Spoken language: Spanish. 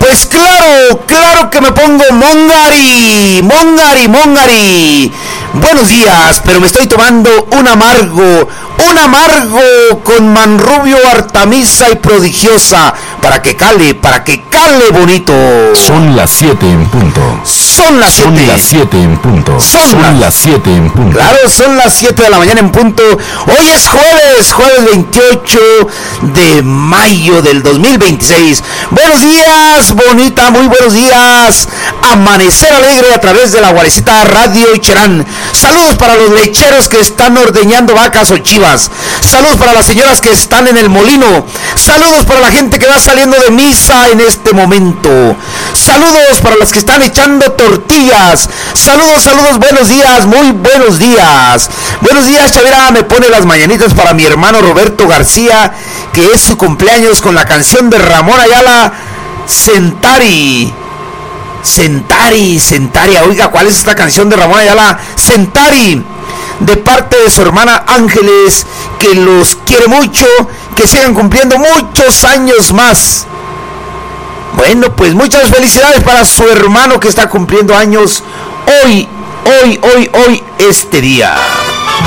Pues claro que me pongo Mongari. Buenos días, pero me estoy tomando un amargo con Manrubio, Artemisa y Prodigiosa, para que cale bonito. Son las 7 en punto. Son las 7 en punto. Claro, son las 7 de la mañana en punto. Hoy es jueves 28 de mayo del 2026. Buenos días, bonita, muy buenos días. Amanecer alegre a través de la Guarecita Radio Cherán. Saludos para los lecheros que están ordeñando vacas o chivas. Saludos para las señoras que están en el molino. Saludos para la gente que va saliendo de misa en este momento. Saludos para las que están echando tortillas. Saludos, buenos días, muy buenos días. Buenos días, Chavira. Me pone las mañanitas para mi hermano Roberto García, que es su cumpleaños, con la canción de Ramón Ayala, Sentari. Oiga, ¿cuál es esta canción de Ramón Ayala? Sentari, de parte de su hermana Ángeles, que los quiere mucho, que sigan cumpliendo muchos años más. Bueno, pues muchas felicidades para su hermano que está cumpliendo años hoy, este día.